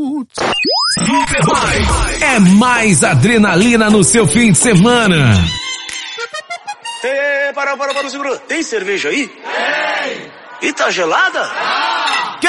Super Mais. É mais adrenalina no seu fim de semana. Para, segura. Tem cerveja aí? Tem. E tá gelada?